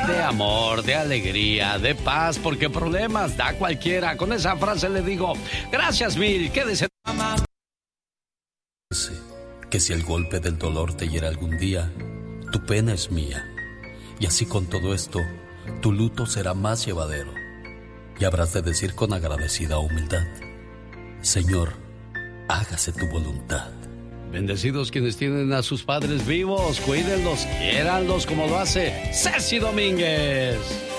de amor, de alegría, de paz, porque problemas da cualquiera. Con esa frase le digo, gracias mil, quédese. Que si el golpe del dolor te hiera algún día, tu pena es mía. Y así con todo esto, tu luto será más llevadero. Y habrás de decir con agradecida humildad: Señor, hágase tu voluntad. Bendecidos quienes tienen a sus padres vivos, cuídenlos, quiéranlos como lo hace Ceci Domínguez.